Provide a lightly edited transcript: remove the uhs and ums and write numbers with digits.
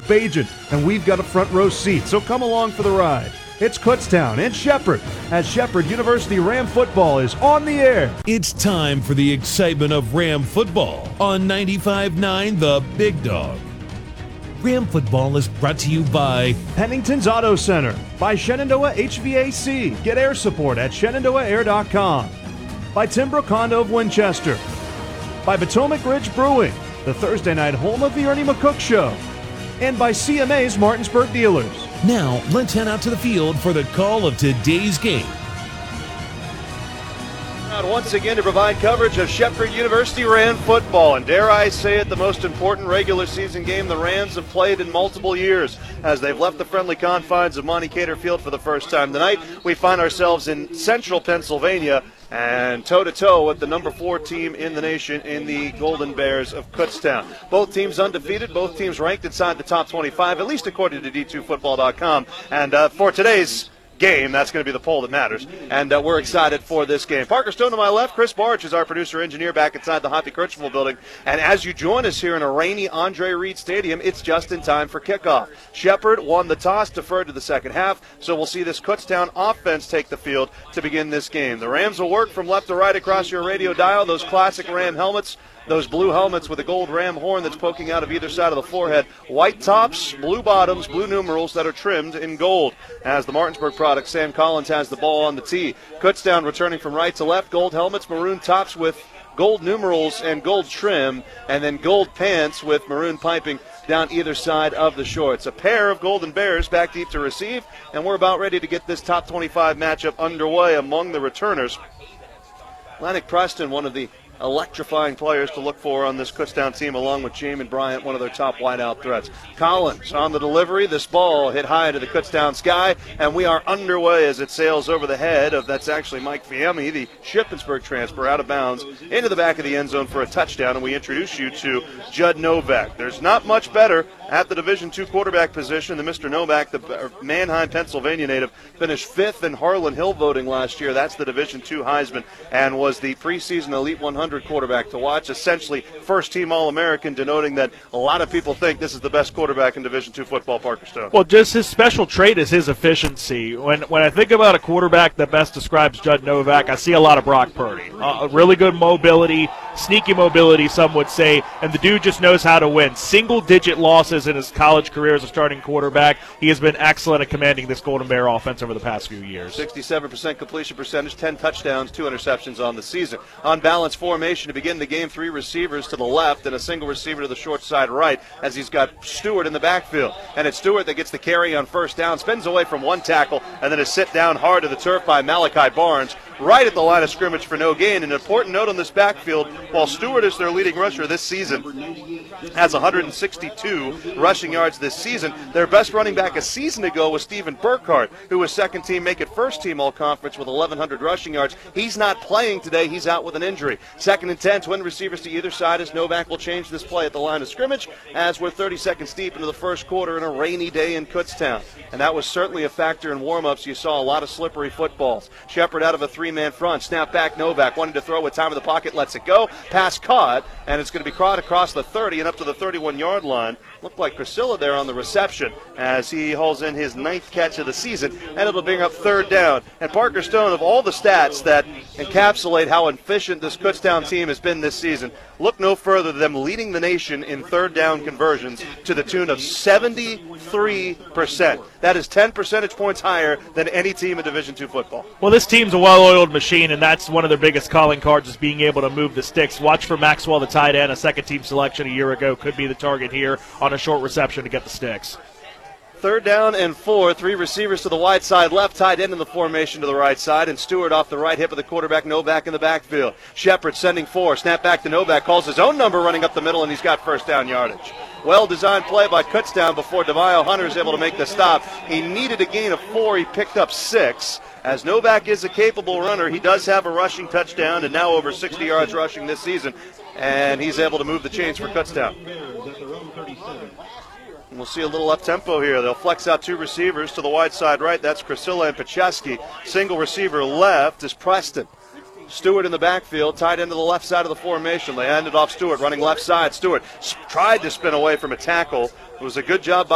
Bajan, and we've got a front row seat, so come along for the ride. It's Kutztown and Shepherd as Shepherd University Ram football is on the air. It's time for the excitement of Ram football on 95.9 The Big Dog. Ram football is brought to you by Pennington's Auto Center, by Shenandoah HVAC. Get air support at ShenandoahAir.com. By Timbrook Condo of Winchester. By Potomac Ridge Brewing, the Thursday night home of the Ernie McCook Show. And by CMA's Martinsburg Dealers. Now, let's head out to the field for the call of today's game. Once again to provide coverage of Shepherd University Ram football, and dare I say it, the most important regular season game the Rams have played in multiple years as they've left the friendly confines of Monte Cater Field for the first time tonight. We find ourselves in central Pennsylvania and toe-to-toe with the number 4 team in the nation in the Golden Bears of Kutztown. Both teams undefeated, both teams ranked inside the top 25, at least according to D2Football.com. And for today's game, that's going to be the poll that matters, and we're excited for this game. Parker Stone to my left, Chris Barch is our producer-engineer back inside the Hoppy Kirchhoff building, and as you join us here in a rainy Andre Reed Stadium, it's just in time for kickoff. Shepherd won the toss, deferred to the second half, so we'll see this Kutztown offense take the field to begin this game. The Rams will work from left to right across your radio dial, those classic Ram helmets, those blue helmets with a gold ram horn that's poking out of either side of the forehead. White tops, blue bottoms, blue numerals that are trimmed in gold. As the Martinsburg product, Sam Collins has the ball on the tee. Kutztown returning from right to left. Gold helmets, maroon tops with gold numerals and gold trim, and then gold pants with maroon piping down either side of the shorts. A pair of Golden Bears back deep to receive, and we're about ready to get this top 25 matchup underway among the returners. Atlantic Preston, one of the electrifying players to look for on this Kutztown team, along with Jamin Bryant, one of their top wideout threats. Collins on the delivery. This ball hit high into the Kutztown sky, and we are underway as it sails over the head of, that's actually Mike Fiemme, the Shippensburg transfer, out of bounds into the back of the end zone for a touchdown, and we introduce you to Judd Novak. There's not much better at the Division II quarterback position than Mr. Novak, the Manheim, Pennsylvania native, finished 5th in Harlan Hill voting last year. That's the Division II Heisman, and was the preseason Elite 100 quarterback to watch, essentially first-team All-American, denoting that a lot of people think this is the best quarterback in Division II football, Parker Stone. Well, just his special trait is his efficiency. When I think about a quarterback that best describes Judd Novak, I see a lot of Brock Purdy. Really good mobility, sneaky mobility, some would say, and the dude just knows how to win. Single-digit losses in his college career as a starting quarterback. He has been excellent at commanding this Golden Bear offense over the past few years. 67% completion percentage, 10 touchdowns, 2 interceptions on the season. On balance formation to begin the game, 3 receivers to the left and a single receiver to the short side right, as he's got Stewart in the backfield. And it's Stewart that gets the carry on first down, spins away from one tackle, and then is sit down hard to the turf by Malachi Barnes, right at the line of scrimmage for no gain. An important note on this backfield, while Stewart is their leading rusher this season, has 162 rushing yards this season, their best running back a season ago was Stephen Burkhart, who was second team, make it first team all-conference with 1,100 rushing yards. He's not playing today. He's out with an injury. Second and 10, twin receivers to either side as Novak will change this play at the line of scrimmage as we're 30 seconds deep into the first quarter in a rainy day in Kutztown. And that was certainly a factor in warm-ups. You saw a lot of slippery footballs. Shepherd out of a 3-man front. Snap back, Novak wanting to throw with time in the pocket, lets it go. Pass caught, and it's going to be caught across the 30 and up to the 31-yard line. Looked like Priscilla there on the reception as he hauls in his 9th catch of the season, and it'll bring up third down. And Parker Stone, of all the stats that encapsulate how efficient this Kutztown team has been this season, look no further than them leading the nation in third down conversions to the tune of 73%. That is 10 percentage points higher than any team in Division II football. Well, this team's a well-oiled machine, and that's one of their biggest calling cards is being able to move the sticks. Watch for Maxwell, the tight end, a second-team selection a year ago, could be the target here on a short reception to get the sticks. Third down and 4, 3 receivers to the wide side left, tight end in the formation to the right side, and Stewart off the right hip of the quarterback, Novak in the backfield. Shepherd sending 4, snap back to Novak, calls his own number running up the middle, and he's got first down yardage. Well-designed play by Kutztown before DeVio Hunter is able to make the stop. He needed a gain of 4, he picked up 6. As Novak is a capable runner, he does have a rushing touchdown and now over 60 yards rushing this season, and he's able to move the chains for Kutztown. And we'll see a little up-tempo here. They'll flex out 2 receivers to the wide side right. That's Priscilla and Pacheski. Single receiver left is Preston. Stewart in the backfield, tied into the left side of the formation. They hand it off Stewart, running left side. Stewart tried to spin away from a tackle. It was a good job by